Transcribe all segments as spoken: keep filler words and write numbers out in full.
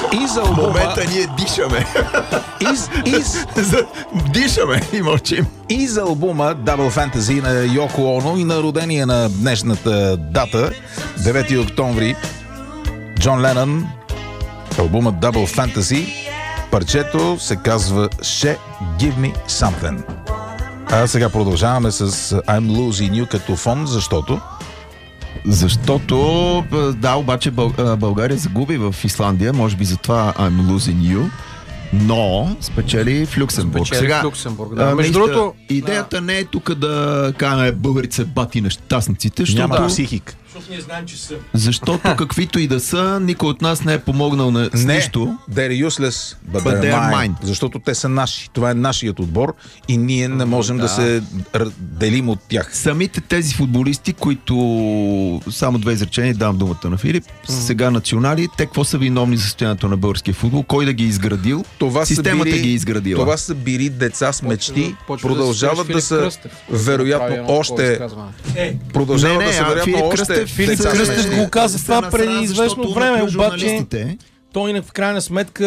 И за В албума... момента ние дишаме. И, и, Дишаме и мълчим. и за албума Double Fantasy на Йоко Оно и на родения на днешната дата, девети октомври, Джон Ленън, албума Double Fantasy, парчето се казва She Give Me Something. А сега продължаваме с I'm Losing You като фон, защото... Защото, да, обаче Бъл... България загуби в Исландия, може би затова I'm Losing You, но спечели в Люксембург. Спечели Сега, в Люксембург, да. а, Между наистина, другото... идеята да. не е тук да кажем българите са бати нещастниците, защото... Няма психик. Защото ние знаем, че са. Защото каквито и да са, никой от нас не е помогнал на с Не, нищо. they're useless, but, But they're they are mine. mine. Защото те са наши. Това е нашият отбор и ние не можем да, да се р- делим от тях. Самите тези футболисти, които само две изречения, давам думата на Филип, mm. сега национали, те какво са виновни за състоянието на българския футбол? Кой да ги е изградил? Това Системата са били, ги е изградила. Това са били деца с мечти, Почва продължават да, да са вероятно още... Продължават Не, не, да са а вероятно Филип още... Кръстев, Филип деца с Кръстев мечти. го каза се това насра, преди известно защото време, на обаче журналистите. той в крайна сметка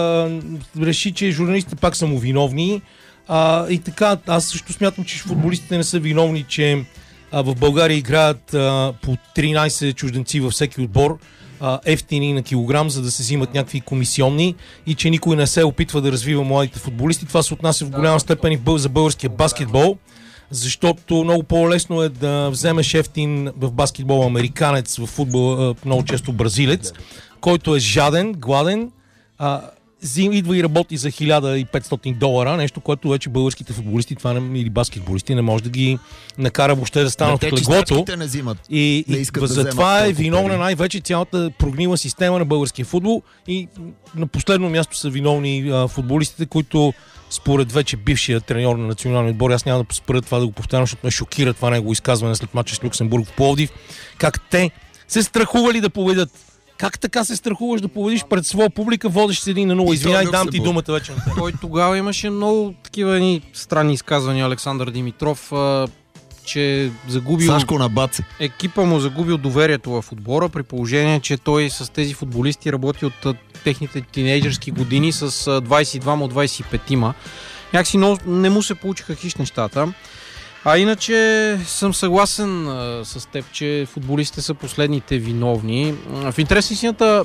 реши, че журналистите пак са му виновни. А, и така, аз също смятам, че футболистите не са виновни, че а, в България играят а, по тринайсет чужденци във всеки отбор, а, ефтини на килограм, за да се взимат някакви комисионни и че никой не се опитва да развива младите футболисти. Това се отнася в голяма степен и за българския баскетбол, защото много по-лесно е да вземеш ефтин в баскетбол американец, в футбол много често бразилец, който е жаден, гладен, а, идва и работи за хиляда и петстотин долара, нещо, което вече българските футболисти това не, или баскетболисти не може да ги накара въобще да станат от леглото. Не взимат. И, и да за това е виновна пари. най-вече цялата прогнила система на българския футбол и на последно място са виновни а, футболистите, които според вече бившия треньор на националния отбор, аз няма да спра това да го повтарям, защото ме шокира това негово изказване след мача с Люксембург в Пловдив, как те се страхували да победят. Как така се страхуваш да победиш пред своя публика, водиш се един на нула? Извинявай, дам ти думата вече на теб. Той тогава имаше много такива едни странни изказвания, Александър Димитров, а, че загубил... Сашко на Баце. Екипа му загубил доверието в отбора, при положение, че той с тези футболисти работи от а, техните тинейджърски години с а, двайсет и двама от двайсет и петима. Някакси много не му се получиха хищ нещата. А иначе съм съгласен а, с теб, че футболистите са последните виновни. В интерес на истината,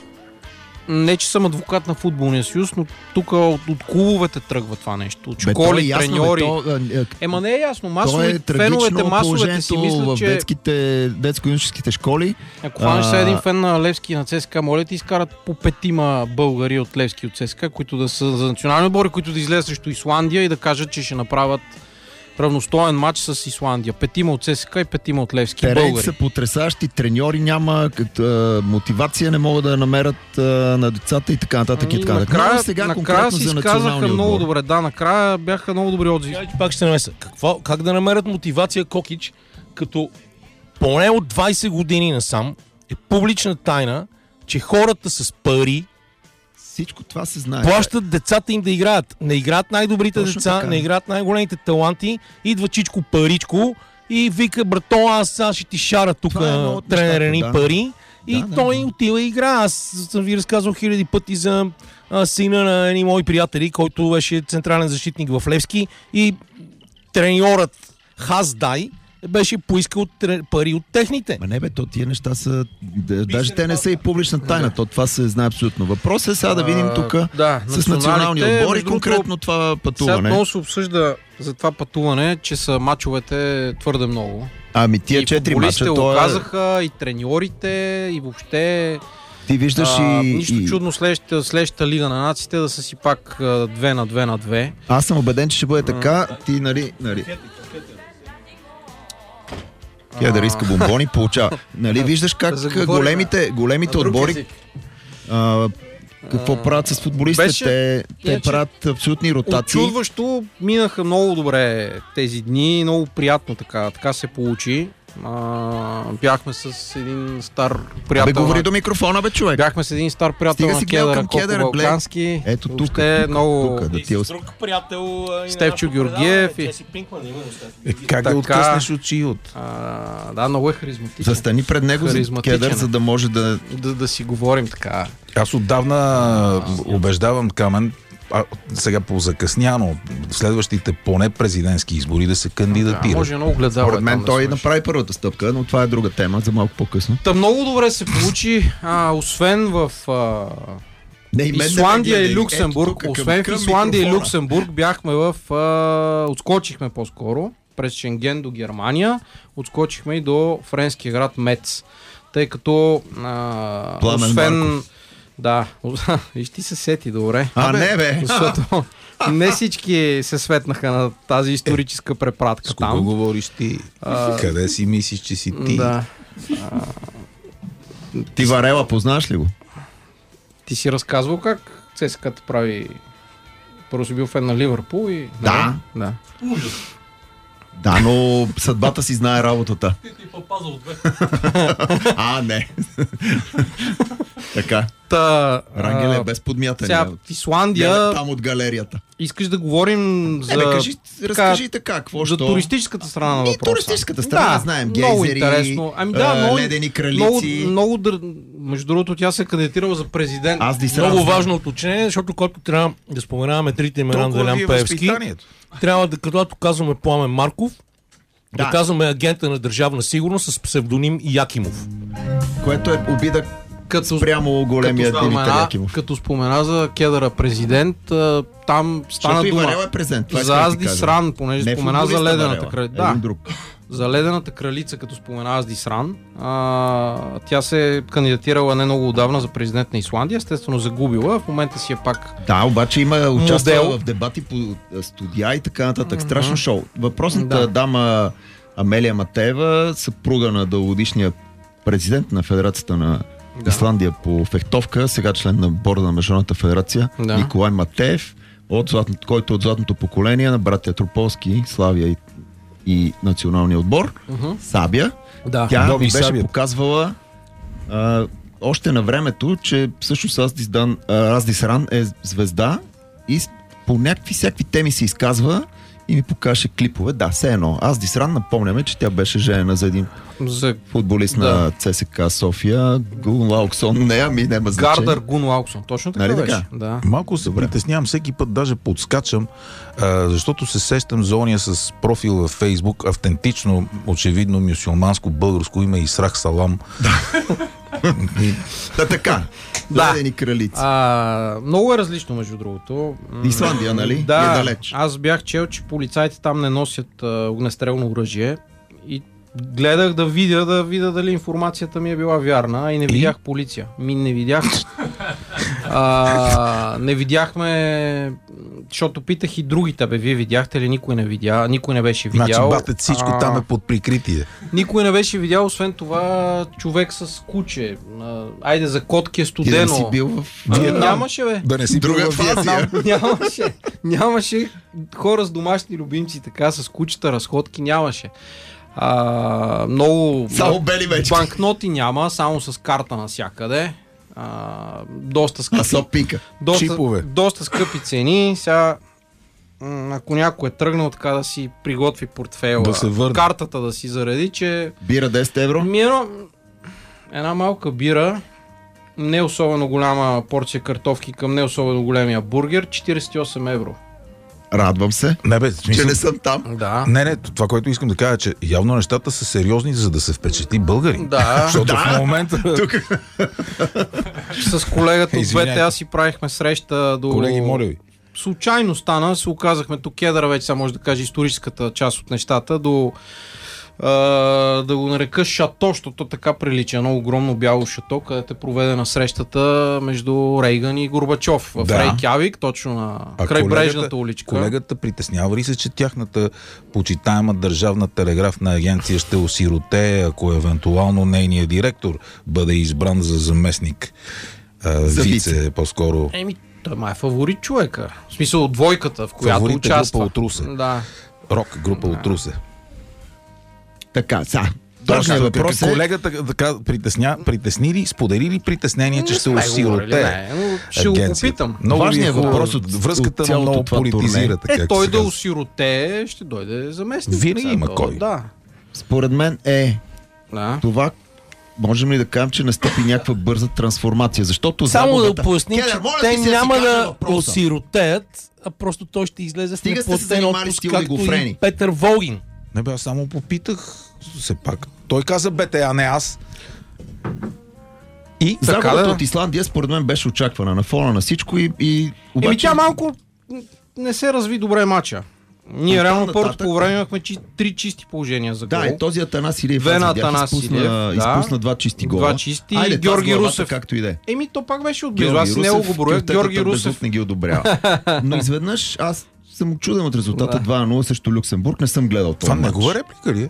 не че съм адвокат на футболния съюз, но тук от, от клубовете тръгва това нещо. От школи, бе, ясно, треньори. Бе, то, а, Ема не е ясно. то Масови, е феновете, масовете си мислят, в че... детските, детско-юношеските школи. Ако хванеш сега А... един фен на Левски и на ЦСКА, моля ти изкарат по петима българи от Левски и от ЦСКА, които да са за национални отбори, които да излезат срещу Исландия и да кажат, че ще направят равностоен матч с Исландия. Петима от ЦСКА и петима от Левски. Терени българи. са потресащи, треньори няма, като, а, мотивация не могат да намерят а, на децата и така нататък. И така нататък. Накрая, Но сега накрая конкретно си за изказаха националния много отбор. добре. Да, накрая бяха много добри отзиви. Сега пак ще намеса. Какво, как да намерят мотивация Кокич, като поне от двайсет години насам е публична тайна, че хората с пари Всичко това се знае. плащат децата им да играят. Не играят най-добрите Точно деца, така. не играят най-големите таланти. Идва Чичко Паричко и вика: брато, аз сега ще ти шара тук Това е едно от тренера ни нещата, да. пари. И Да, да, той да. отива и игра. Аз съм ви разказвал хиляди пъти за а, сина на едни мои приятели, който беше централен защитник в Левски и треньорът Хаздай беше поискал тре- пари от техните. Ма не бе, то тия неща са... Да, даже те не са и публична тайна, то това се знае абсолютно. Въпросът е сега да видим тук да, с националния отбор и между конкретно другото, това Сега пътуване. много се обсъжда за това пътуване, че са мачовете твърде много. Ами тия И четири футболистите мача, го то е... казаха, и треньорите, и въобще... Ти виждаш а, и... нищо и... чудно следващата, следващата лига на нациите да са си пак а, две на две на две. Аз съм убеден, че ще бъде така. Ти, нали... нали... Тя да риска бомбони, получава. Нали виждаш как Да заговорим, големите, големите отбори а, какво правят с футболистите? Беше- Те, те иначе- правят абсолютни ротации. Очудващо минаха много добре тези дни, много приятно така, така се получи. А, бяхме с един стар приятел. Абе, говори на... до микрофона, бе, човек. Бяхме с един стар приятел Стига на си гледал Кедъра, към Коко Кедъра, глед. Балкански. Ето тук, Въобще тук, много... тук, да И ти с друг приятел... а, и на Стефчо нашото Георгиев предаване, и- Джеси Пинкман, именно Стефчо Е, Георгиев. как да Така. откъснеш очи от... А, да, много е харизматичен. Застани пред него за Харизматичен Кедър, е. за да може да... Да, да си говорим така. Аз отдавна убеждавам Камен, а, сега по-закъсняно, в следващите поне президентски избори да се Да, кандидатира. може много гледало. Според е мен там да той свърши. направи първата стъпка, но това е друга тема, за малко по-късно. Та много добре се получи, а, освен в а, Не, и мен не ме Исландия гледай. и Люксембург. Ето тук, към- Освен в към Исландия и микрофона. Люксембург бяхме в... А, отскочихме по-скоро през Шенген до Германия. Отскочихме и до френския град Мец. Тъй като а, Пламен освен... Марков. Да, виж ти се сети добре. А, не, бе. Защото не всички се светнаха на тази историческа препратка С кого там. говориш ти? Къде си мислиш, че си ти? Да. Ти Варела, познаваш ли го? Ти си разказвал как ЦСКА-та прави... Първо си бил фен на Ливърпул и... Да. Да. Да, но съдбата си знае работата. И попазал две. А, не. Така. Та, Рангеле а, без подмятане. сега в Исландия Гледай там от галерията. искаш да говорим за, Ебе, кажи, така, разкажи така, какво за що? туристическата страна на И въпроса. туристическата страна, да, знаем, много гейзери, интересно. Ами да, а, много, ледени кралици. Много, много, дър... Между другото, тя се е кандидатирала за президент. Аз ди Много срам. важно уточнение, защото когато трябва да споменаваме трите имена на Толкова ви Делян е Пеевски, възпитанието. трябва да, когато казваме Пламен Марков, да. Да. да казваме агента на Държавна сигурност с псевдоним Якимов. Което е обида Като, спрямо големия като, Димитър спомена, Якимов. като спомена за Кедъра президент, а, там стана Защото и дума Варела е презент. Това за искам да ти Азди кажа. Сран, понеже Не спомена за футболиста ледената Варела, кралица. един Да, друг. за ледената кралица, като спомена Азди Сран. А, тя се е кандидатирала не много отдавна за президент на Исландия, естествено загубила, в момента си е пак... Да, обаче има участвал Модел. в дебати по а, студия и така нататък. Страшно шоу. Въпросната Да. дама Амелия Матеева, съпруга на дългогодишния президент на Федерацията на Да. Исландия по фехтовка, сега член на борда на Международната федерация, Да. Николай Матеев, от златното, който е от златното поколение на братя Трополски, Славия и, и националния отбор, Мгм. Сабия. Да. Тя Доби ми беше Сабията. показвала а, още на времето, че всъщност Аздис, Дан, а, Аздис Ран е звезда и с- по някакви всякакви теми се изказва и ми покаже клипове. Да, все едно. Аздис Ран, напомняме, че тя беше женена за един За футболист Да. на ЦСКА София, Гун Лауксон. Не, ами няма значение. Гардър Гун Лауксон. Точно така Нали беше. така? Да. Малко се притеснявам, всеки път даже подскачам, а, защото се сещам за ония с профил във Фейсбук, автентично, очевидно, мюсюлманско, българско име Исрах Салам. Да, така. Да. Ледени кралици. А, много е различно, между другото. М, Исландия, нали? Да, Е далеч. аз бях чел, че полицайите там не носят а, огнестрелно оръжие и гледах да видя, да видя дали информацията ми е била вярна и не видях полиция. Ми не видях. а, не видяхме, защото питах и другите, бе, вие видяхте ли? Никой не видя, никой не беше видял. Значи, батет, всичко А, там е под прикритие. Никой не беше видял, освен това, човек с куче. А, айде, за котки е Ти да не студено. си бил в... А, Виетнам. нямаше, бе. Да не си Друга бил във фаза. Виетнам. нямаше, нямаше хора с домашни любимци, така, с кучета, разходки, нямаше. А, много Само бели мечки. банкноти няма, само с карта навсякъде. А, доста А скъпи, со пика. доста, чипове. доста скъпи цени. Сега, м, ако някой е тръгнал така да си приготви портфейла, Да се върне. картата да си зареди, че Бира десет евро. ми едно, една малка бира, не особено голяма порция картофки към не особено големия бургер, четиридесет и осем евро. Радвам се, Не, бе, в че смисъл, не съм там. Да. не, не, това, което искам да кажа, е, че явно нещата са сериозни, за да се впечатли българин. Да. Защото Да. в момента... Тук. С колегата от Извинявайте. двете аз си правихме среща до... Колеги, моля ви. Случайно стана, се оказахме тук Кедъра, вече сега може да кажа историческата част от нещата, до а, да го нарека шато, защото така прилича, едно огромно бяло шато, където е проведена срещата между Рейган и Горбачов в Да. Рейкявик, точно на А крайбрежната колегата- уличка. Колегата притеснява ли се, че тяхната почитаема държавна телеграфна агенция ще осироте, ако евентуално нейният директор бъде избран за заместник а, За вице, вице. по-скоро. Еми, той май е фаворит човека. В смисъл двойката, в която Фаворит е участва. група от Русе. Да. Рок група от Русе. Така, са. Важният Точно, въпрос е... колегата така притесня, притеснили, споделили притеснение, че ще Не сме говорили, осироте. не, но ще го попитам. Много Важният ви е въпрос хубаво. от- Връзката от му цялото много това политизирате. Е, както той се да казва. осироте, ще дойде заместник. Винаги Сега има то- кой. Да. Според мен е да. това, можем ли да кажем, че настъпи някаква бърза трансформация, защото Само да загубата... поясним, Келер, че моля те ти се да няма си кажа да въпроса. осиротеят, а просто той ще излезе с Стига сте се неплатен занимали с отпуск, тия както олигофрени. и Петър Волгин. Не бе, аз само попитах все пак. Той каза БТ, а не аз. И Така Загубата да. от Исландия според мен беше очаквана на фона на всичко и, и обаче... Еми тя малко не се разви добре матча. Ние Оттам реално първото нататък- по време имахме чи, три чисти положения за гол. Да, и този Атанас Илиев, Две аз на видях, Атанас изпусна, Илиев, да. изпусна два чисти гола. Два чисти, Айде, това с Георги главата, Русев. както и да е. Еми то пак беше отблизо. Аз не го броя. кюфтетата Георги безук Русев. не ги одобрява. Но изведнъж аз съм очуден от резултата Да. два на нула срещу Люксембург. Не съм гледал това това матч. негова реплика ли е?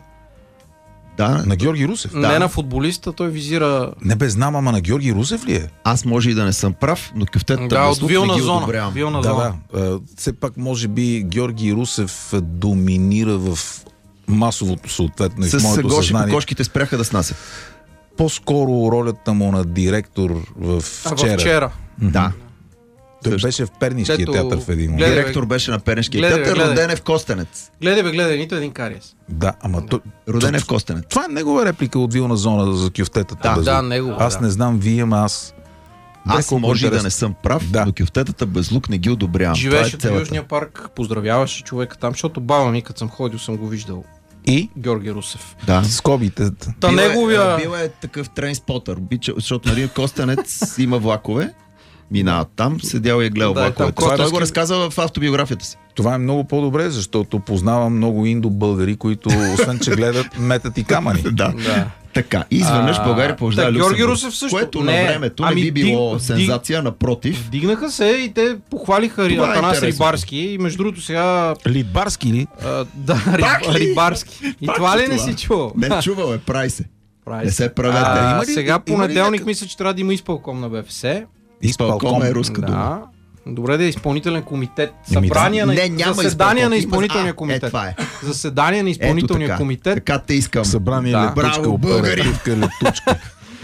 Да, На Георги Русев? Не на футболиста, той визира... Не бе, знам, ама на Георги Русев ли е? аз може и да не съм прав, но кюфтетата Да, от безук не вилна ги зона. одобрявам. Вилна Да, зона. да. А, все пак, може би, Георги Русев доминира в масовото съответно и в С моето Гоши съзнание. кокошките спряха да снасят. По-скоро ролята му на директор в А, вчера. във вчера. Да. Той Също. беше в Пернишкия Дето- театър в един момент. Гледай, бе. Директор беше на Пернишкия Гледай, бе, театър, гледай. роден е в Костенец. Гледай бе, гледай, нито един кариес. Да, ама той... Роден е в Костенец. Това е негова реплика от вилна зона за кюфтетата. Да, безук. да, негова, Аз да. не знам вие, ама аз... Бе, Аз колко може и да интересно. не съм прав, Да. но кюфтетата без лук не ги одобрявам. Това е Живееше в целата. Южния парк, поздравяваше човека там, защото баба ми, като съм ходил, съм го виждал. И Георги Русев. Да. скобите. Та Бил е- неговия... Бил е такъв трейнспотър, обича, защото нали Костенец има влакове, минават там, седял и е гледал Да, влаковете. там Това той Костенски- го разказва в автобиографията си. Това е много по-добре, защото познавам много индо-българи, които освен, че гледат, метат и камъни. Да. Да. Така, и изведнъж А, България побеждава так, Георги Люксембург, Русев също. което Не, на времето ами не би било диг- сензация, напротив. Вдигнаха се и те похвалиха Това е Атанас интересно. Рибарски и между другото сега... Литбарски ли? А, да, Пак Риб, ли? Рибарски. И Пак това ли ли не това? си чувал? Не чувал е, прави се. Прави Не се правете. А, Има ли- сега има ли понеделник някакъв- мисля, че трябва да има изпълком на БФС. Изпълком е руска дума. Да. Добре да е изпълнителен комитет. Еми, Събрания на, Не, няма заседания изпълком. на Има- изпълнителния А, комитет. Е, това е. Заседания на Ето изпълнителния така. комитет. Така те искам. Събрание Да. летучка, Браво, българи! оперативка, летучка.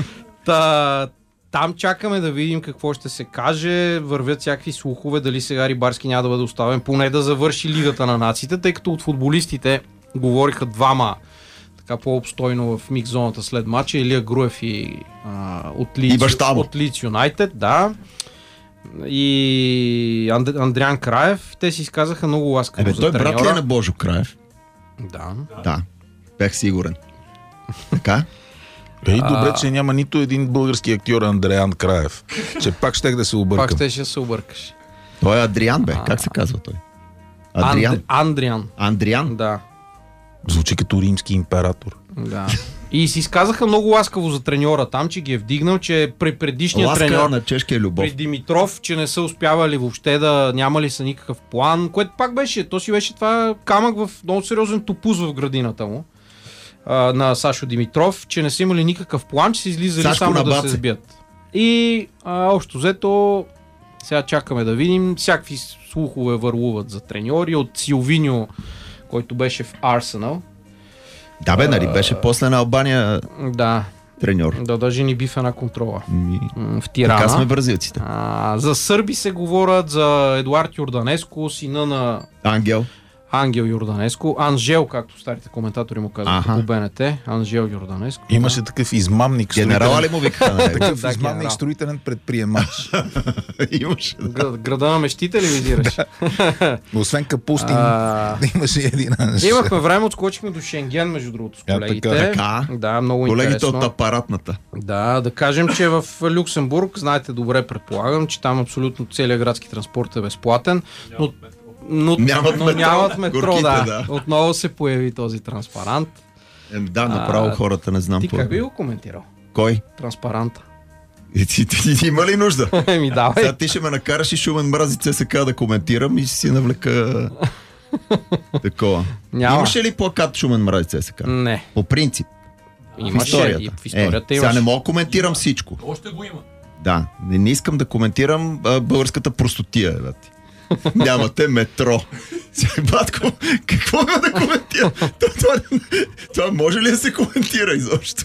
Та, там чакаме да видим какво ще се каже. Вървят всякакви слухове дали сега Рибарски няма да бъде оставен, поне да завърши Лигата на нациите, тъй като от футболистите говориха двама така по-обстойно в микс зоната след матча. Илия Груев и а, от И Лиц, баща му. от Лиц Юнайтед, да. И Анд, Андриан Краев. Те си изказаха много ласкаво Ебе, за той брат ли е треньора. на Божо Краев? Да. Да. Бях сигурен. Така? Ей, добре, че няма нито един български актьор Андреян Краев. Че пак щех да се Пак объркам. ще ще се объркаш. Той е Адриан, бе. Как се казва той? Адриан. Анд, Андриан. Андриан? Да. Звучи като римски император. Да. И си изказаха много ласкаво за треньора там, че ги е вдигнал, че при предишния Ласка треньор, на чешкия любов. при Димитров, че не са успявали въобще да нямали са никакъв план, което пак беше, то си беше това камък в много сериозен топуз в градината му а, на Сашо Димитров, че не са имали никакъв план, че са излизали Сашко само на да баце. се сбият. И а, общо взето, сега чакаме да видим, всякакви слухове върлуват за треньори от Силвиньо, който беше в Арсенал. Да, бе, нали беше после на Албания Да, треньор. да даже ни би в една контрола. Ми, М, В Тирана. така сме бразилците. А, за сърби се говорят, за Едуард Йорданеско, сина на Ангел. Ангел Йорданеско, Анжел, както старите коментатори му казват Аха. по БНТ, Анжел Йорданеско. Имаше такъв измамник. Генерала строителен- ли му викаха на него? Такъв Да, измамник генерал. строителен предприемач. Имаше. Гр- Града на мечтите ли визираш? Освен Капустин, А, имаше един анж. Имахме време, отскочихме до Шенген, между другото, с А, колегите. така, така. Да, много Колегите интересно. от апаратната. Да, да кажем, че в Люксембург, знаете добре, предполагам, че там абсолютно целият градски транспорт е безплатен, но, но, Нямат но метро. нямат метро, Горките, да. да. Отново се появи този транспарант. Е, да, направо А, хората не знам. Ти по- как би го коментирал? Кой? Транспаранта. И ти, ти, ти, има ли нужда? Еми давай. Сега ти ще ме накараш и Шумен мрази ЦСК да коментирам и ще си навлека такова. Няма. Имаше ли плакат Шумен мрази ЦСК? Не. По принцип. В Имаше. историята. И в историята е, имаше. сега не мога да коментирам всичко. Още го има. Да, не, не искам да коментирам а, българската простотия. Бе, ти. Нямате метро. Сега, батко, какво има да коментира? Това, това, това може ли да се коментира изобщо?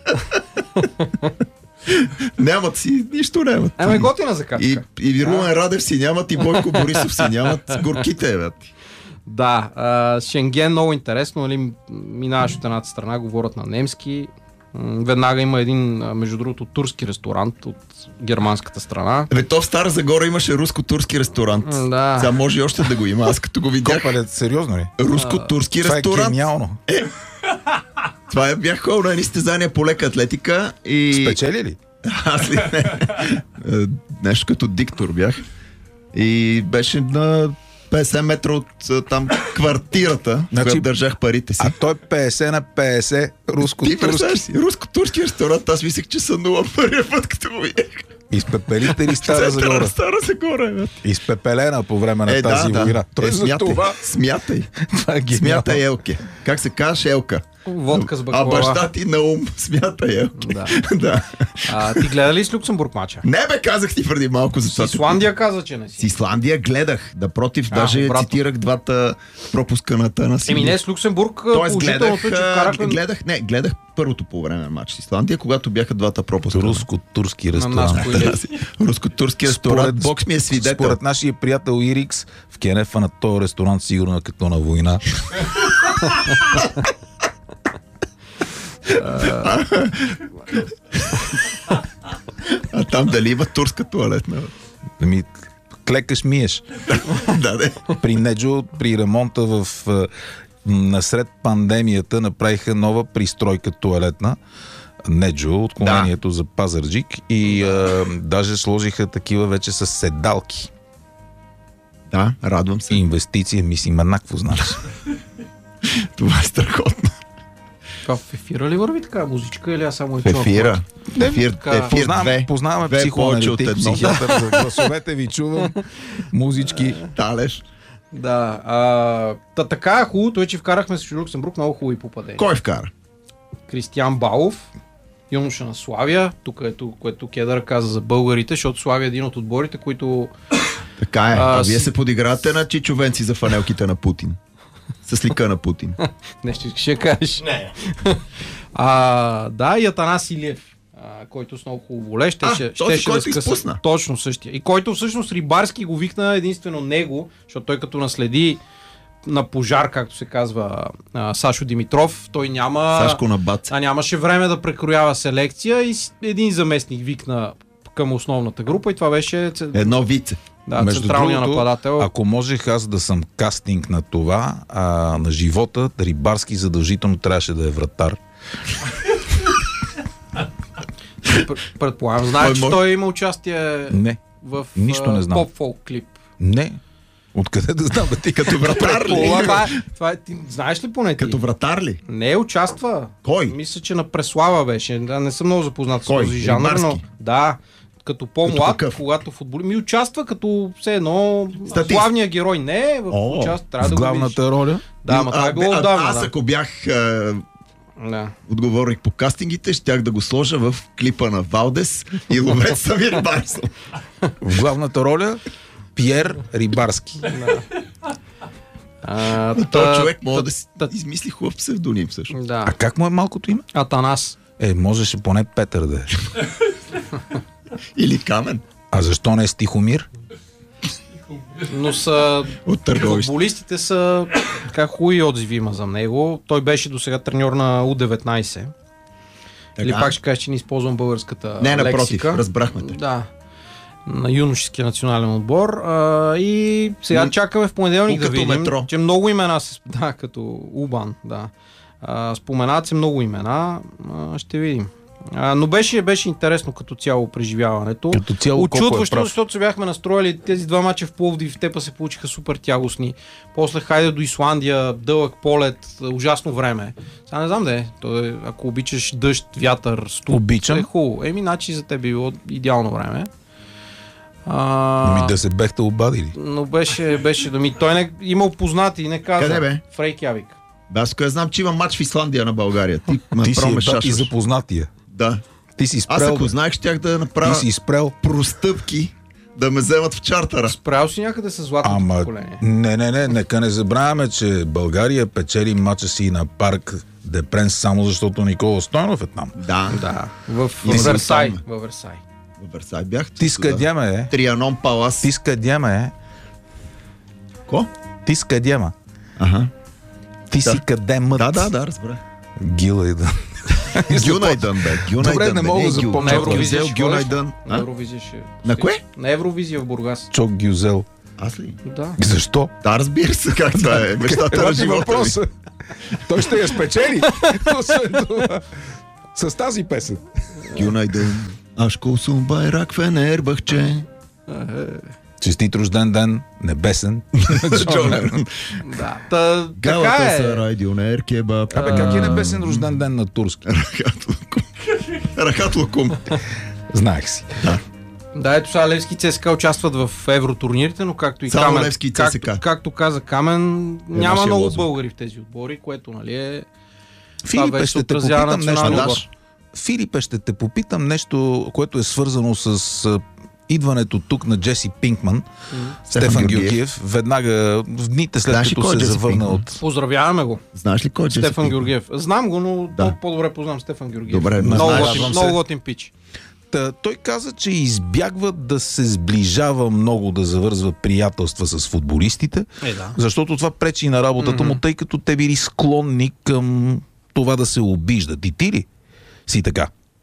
Нямат си, нищо нямат. Ами готина закачка. И, и Румен Радев си нямат, и Бойко Борисов си нямат. Горките, бе. Да, а, Шенген много интересно, нали, минаваш от едната страна, говорят на немски. М, Веднага има един, а, между другото, турски ресторант от германската страна. Бе, то в Стара Загора имаше руско-турски ресторант. М, Да. Сега може и още да го има. Аз като го видях. Копале, сериозно ли? Руско-турски Това е ресторант. гениално. Това е, бях ходил на едни състезания по лека атлетика и... Спечели ли? Аз ли не? Е, Нещо като диктор бях. И беше на петдесет метра от а, там квартирата, Значи- която държах парите си. А той петдесет на петдесет Ти руско-турски. представяш си, руско-турски ресторант, аз мислех, че са нула първия път, като го видях. Изпепелите ли Стара Центъра Загора? на Стара Загора, бе. Изпепелена по време на Е, да, тази да. война. Той Е, за смятай, това... смятай. Това е гениално. Смятай, Елке. Как се казваш, Елка? Водка с А баклава. баща ти на ум, смятай, Елке. Да. Да. А, ти гледа ли с Люксембург мача? Не бе, казах ти преди малко за С това. Исландия каза, че не С си. Исландия гледах. Напротив, А, даже обратно. цитирах двата пропуска на Тана си. Еми не, с Люксембург Тоест положителното гледах, е, че а, вкараха гледах, не, гледах първото по време на матч с Исландия, когато бяха двата пропуска. Руско-турски на нас. ресторант. Кои- Руско-турски ресторант. Бокс ми е свидетел. Според нашия приятел Ирикс, в кенефа на този ресторант сигурно е като на война. А там дали има турска туалетна? Ами, клекаш, миеш. Да, да. При Неджо, при ремонта в а, насред пандемията направиха нова пристройка туалетна. Неджо, отклонението да. за Пазарджик, и а, даже сложиха такива вече с седалки. Да, радвам се. Инвестиция, мислим, еднакво значи. Това е страхотно. Това в ефира ли върви така музичка или аз само В ефира. Ефир, така. ефир Познаваме, две. познаваме Две повече от психоаналитик, едно. психиатър, за гласовете ви чувам, музички. Талеш. Да, а, та, така е хубавото е, че вкарахме с Люксембург много хубави попадения. Кой вкара? Кристиан Балов, юноша на Славия, тук ето, което Кедър каза за българите, защото Славия е един от отборите, които... Така е. А, А, вие с- се подигравате на чичовенци за фанелките на Путин. С лика на Путин. Нещо ще кажеш. Не. А, да, и Атанас Илиев, а, който с много хубаво воле, ще, А, ще, този, щеше да който скъса. изпусна. Точно същия. И който всъщност Рибарски го викна единствено него, защото той като наследи на пожар, както се казва, а, Сашо Димитров, той няма... Сашко на бац. А нямаше време да прекроява селекция и с- един заместник викна към основната група и това беше ц- Едно вице. да, Между централния другото, нападател. ако можех аз да съм кастинг на това, а, на живота, Рибарски задължително трябваше да е вратар. Пр- Предполагам. Знаеш, Той че може- той има участие Не, в нищо не знам. поп-фолк клип. не. Откъде да знам, бе ти като вратар ли? Това, това, е, това е, ти знаеш ли поне ти? Като вратар ли? Не, участва. Кой? Мисля, че на Преслава беше. Да, не съм много запознат Кой? с този жанр, но Рибарски? да, като по-млад, какъв? когато футболи, ми участва като все едно Статист. главният герой. Не, в О, участ... трябва В да го видиш. главната роля? Да, ама това А, е било бе, а- отдавна. Аз да. ако бях а, Да. отговорник по кастингите, щях да го сложа в клипа на Валдес и Ловец Самир Барсо. В главната роля Пиер Рибарски. А, Този та- човек може та- да си та- измисли хубав псевдоним също. Да. А как му е малкото име? Атанас. Е, можеше поне Петър да е. Или Камен А защо не е Стихомир? Но са... от Търговище. Футболистите са така хубави отзиви има за него. Той беше до сега треньор на У деветнайсет. Или пак ще кажеш, че не използвам българската Не, напротив, лексика. разбрахме те. Да. На юношеския национален отбор. А, и сега М, чакаме в понеделник У да като видим, метро. че много имена се... Да, като Убан, да. А, споменават се много имена. А, ще видим. А, но беше, беше интересно като цяло преживяването. Като цяло колко е Очудващо, прав. защото се бяхме настроили тези два мача в Пловдив, в Тепа се получиха супер тягостни. После хайде до Исландия, дълъг полет, ужасно време. Сега не знам де, той, ако обичаш дъжд, вятър, студ, Обичам. е хубаво. Еми, значи за теб би било идеално време. А, Ами да се бехте обадили. но беше, беше, да ми, той не, имал познати, не каза. Къде бе? В Рейкявик. Аз кога знам, че има матч в Исландия на България. Ти ме Ти си право ме е бат и шашваш. запознатия. Да. Ти си Аз спрел. ако бе. знаех, щях да направя Ти си спрел. простъпки, да ме вземат в чартера. Справил си някъде с златното Ама, поколение. не, не, не, нека не забравяме, че България печели мача си на парк Де Пренс само защото Никола Стойнов е там. Да. Да, в И съм Версай. там. Във Версай. В Версай бях. Ти скъдяме, е? Трианон Палас. Ти скъдяме, е? Ко? Ти скъдяма. Ага. Ти си Да. къде мът. Да, да, да, разбра. Гилайдън. Гюнайдън, бе. Гюнайдън, Добре, не бе, мога да Гю- запомня. На Евровизия Гюзел, ще ходиш ли? Гюнайдън. На А? Евровизия ще... На кое? На Евровизия в Бургас. Чок Гюзел. Аз ли? Да. Защо? Да, разбира се как това е. Мечтата на Ева ти живота ми. въпроса. Той ще я спечели. Освен това. С тази песен. Гюнайдън. Ашко сум байрак Фенербахче. Честит рожден ден, небесен. Джон Ленон. Да. Та, така Галата е. са райдионер кебаб. Абе, как е небесен рожден ден на турски? Рахат лукум. Рахат лукум. Знаех си. Да, ето сега Левски и ЦСКА участват в евротурнирите, но както и Само Камен, Левски и ЦСКА. както, както каза Камен, няма нашия много лозунг. българи в тези отбори, което нали е... Филипе, вече ще те отразява попитам нещо. националния Да. отбор. Филипе, ще те попитам нещо, което е свързано с а, идването тук на Джеси Пинкман, Стефан, Стефан Георгиев. Георгиев. Веднага, в дните след Знаеш ли като кой е се Джеси завърна Пинкман? от... Поздравяваме го. Знаеш ли кой е Джеси Стефан Пинкман? Георгиев. Знам го, но Да. по-добре познавам Стефан Георгиев. Добре, много, знаеш, готин, радвам се. много готин пич. Та, той каза, че избягва да се сближава много, да завързва приятелства с футболистите, Е, да. защото това пречи на работата му, тъй като те били склонни към това да се обиждат. И ти ли си така?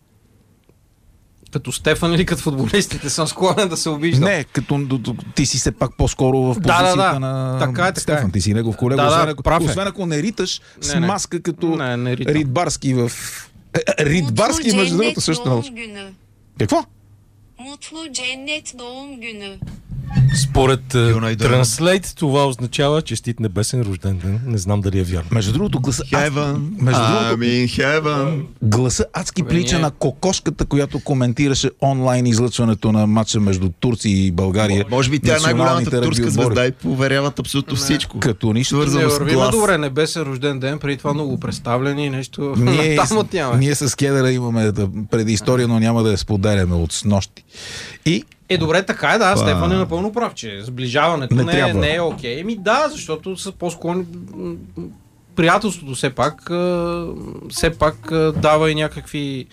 Като Стефан или като футболистите съм склонен да се обиждам. Не, като д- д- ти си все пак по-скоро в Да, позицията да, да. на Така е, така Стефан. е. Ти си негов колега. Да, да, освен, ако, прав е. освен ако не риташ с Не, не. маска като Не, не ритам. Ридбарски в... Е, е, Ридбарски, между другото, също много. günü. Какво? Mutlu cennet doğum günü. Според United. Translate това означава честит небесен рожден ден. Не знам дали е вярно. Между другото, гласа... Heaven. Между другото, I'm in heaven. гласа адски Абе, прилича ние- на кокошката, която коментираше онлайн излъчването на матча между Турция и България. Може би тя е Националните най-голямата ръгби турска отбори. звезда и поверяват абсолютно всичко. Като нищо. Свързано Не, с вървиме глас. добре, небесен рожден ден, преди това много представлени, нещо Ние, там отняваме. ние с Кедъра имаме да- предистория, но няма да я споделяме от снощи. И Е, добре, така е, да, Това- Стефан е напълно прав, че сближаването Не не, не, трябва. не е окей. Еми да, защото са по-склонни... м, Приятелството все пак, а, все пак а, дава и някакви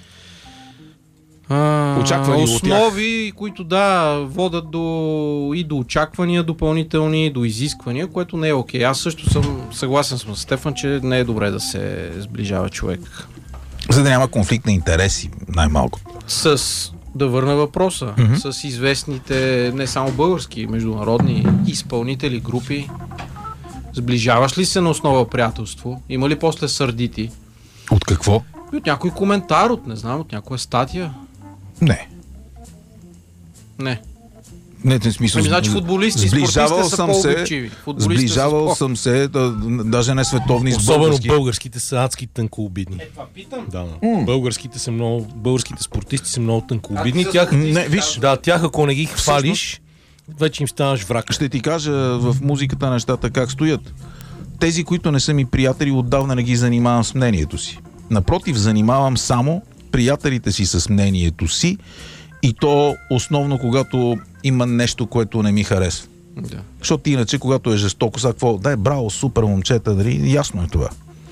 а, Очаквания от основи, които да, водят до, и до очаквания допълнителни, до изисквания, което не е окей. Аз също съм съгласен с Стефан, че не е добре да се сближава човек. за да няма конфликт на интереси, най-малко. С, да върна въпроса, Мгм. с известните не само български, международни изпълнители, групи, сближаваш ли се на основа приятелство? Има ли после сърдити? От какво? И от някой коментар, от не знам, от някоя статия? Не. Не. Не, в смисъл. Ами, значи футболисти и сближавал спортисти са съм по-обичиви. се, Футболистите са сближавал по- съм се, да, даже не световни с Особено български. българските са адски тънкообидни. Е, това питам. Да, българските са много, българските спортисти са много тънкообидни. А ти Тях, за Не, виж, да, тях ако не ги хвалиш, вече им ставаш враг. ще ти кажа в музиката нещата как стоят. Тези, които не са ми приятели, отдавна не ги занимавам с мнението си. Напротив, занимавам само приятелите си с мнението си и то основно когато има нещо, което не ми харесва. Да. Защото иначе, когато е жестоко, сега какво? Дай, браво, супер момчета, дали? Ясно е това.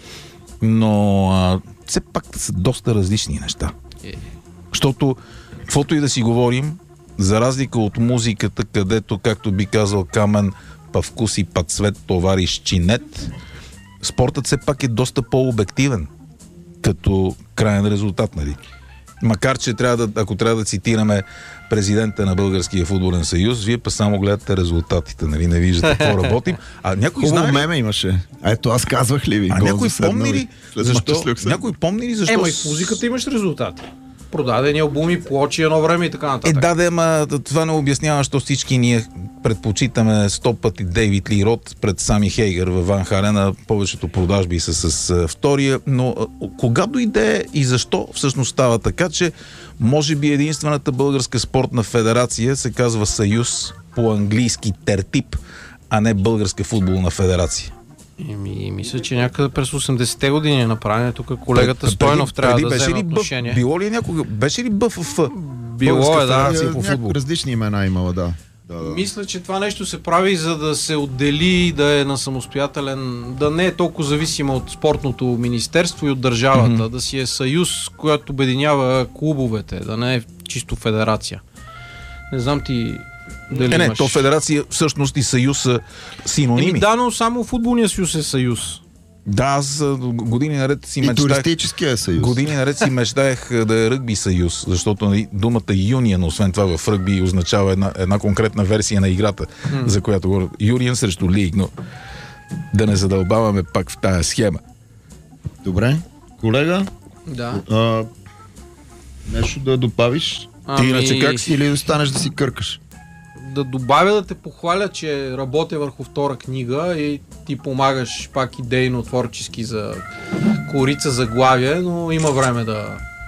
Но а, все пак са доста различни неща. Е. Защото, каквото и да си говорим, за разлика от музиката, където, както би казал Камен, па вкус и па цвет товариш чинет, спортът все пак е доста по-обективен като краен резултат, нали? Макар, че трябва да, ако трябва да цитираме президента на Българския футболен съюз, вие па само гледате резултатите, нали? Не виждате какво работим. А някой Хубаво знае ли? меме имаше. А ето аз казвах ли ви? А Гол някой за седнали помни ли? след Защо? мача с Люксембург. Някой помни ли защо? Ема и в музиката имаш резултати. Продадени албуми, плочи едно време и така Е, нататък. да, да, ама това не обяснява, защо всички ние предпочитаме сто пъти Дейвид Ли Рот пред Сами Хейгър във Ван Халена. Повечето продажби са с а, втория, но а, кога дойде и защо всъщност става така, че може би единствената българска спортна федерация се казва Съюз по английски Тертип, а не Българска футболна федерация? Еми, мисля, че някъде през осемдесетте години е направено. Тук колегата Пред- Стойнов преди- трябва преди да беше вземе ли Б- отношение. Било ли е някога? Беше ли БФФ? Било Българска е, да. федерация по футбол. Някакви различни имена имала, да. да, да. Мисля, че това нещо се прави, за да се отдели, да е на самостоятелен, да не е толкова зависимо от спортното министерство и от държавата, mm-hmm. да си е съюз, който обединява клубовете, да не е чисто федерация. Не знам ти дали Не, не, имаш... то федерация всъщност и съюз са синоними. Еми да, но само футболния съюз е съюз. Да, аз а, години наред си И мечтах. туристическия съюз. Години наред си мечтаех а, да е ръгби съюз, защото нали, думата юнион, освен това в ръгби, означава една, една конкретна версия на играта, mm. за която говоря. Юнион срещу лиг, но да не задълбаваме пак в тая схема. Добре. Колега, Да. а, нещо да добавиш? Ами... Иначе как си или останеш да си къркаш? Да добавя да те похваля, че работя върху втора книга и ти помагаш пак идейно, творчески за корица заглавие, но има време да...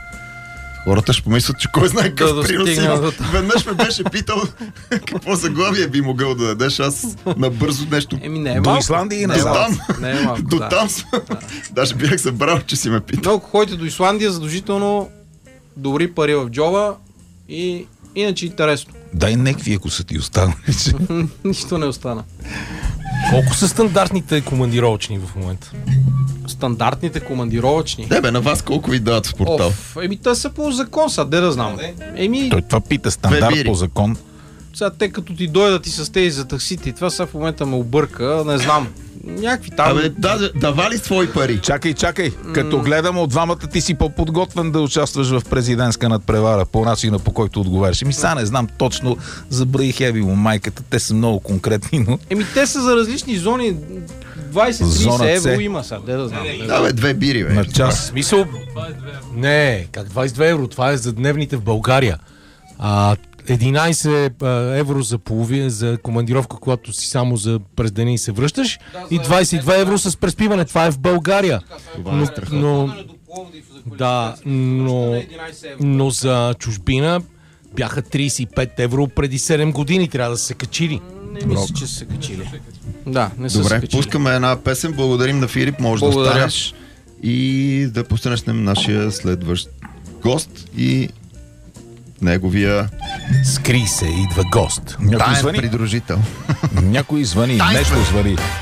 Хората ще помислят, че кой знае какъв Да принос достигна има. до там. Веднъж ме беше питал какво заглавие би могъл да дадеш. Аз набързо нещо Еми не е До малко. Исландия и Не е назад. малко. Не е малко, до да. там съм. Даже бях събрал, че си ме питал. Но ако ходите до Исландия, задължително добри пари в джоба и иначе интересно. Дай некви, ако са ти останали. Нищо не остана. Колко са стандартните командировъчни в момента? Стандартните командировъчни. Не бе, на вас колко ви дават в портал? Оф, еми те са по закон, сега, де да знам. Еми, Той това пита стандарт бири. по закон. сега те като ти дойдат и с тези за таксите, и това сега в момента ме обърка, не знам. Някакви там... Абе, да, давали свои пари. Чакай, чакай. Като гледам от двамата, ти си по-подготвен да участваш в президентска надпревара по начина, по който отговаряш. Ми сега не знам точно за Брейхеви му майката. Те са много конкретни, но... Еми те са за различни зони. двайсет Зона трийсет С. евро има сега, де да знам. де да Да, бе, две бири, бе. На В час. смисъл... Не, как двайсет и две евро? Това е за дневните в България. А, единайсет а, евро за половина, за командировка, когато си само за през деня и се връщаш. И двайсет и две евро с преспиване. Това е в България. Но, но, да, но, но за чужбина бяха трийсет и пет евро преди седем години. Трябва да са се качили. Не мисля, че са се качили. Да, не са се Добре, качили. пускаме една песен. Благодарим на Филип. Може Благодаря. да останеш и да посрещнем нашия следващ гост и неговия Скри се, идва гост. Някой таен звъни. придружител. Някой звъни. Нещо звъни.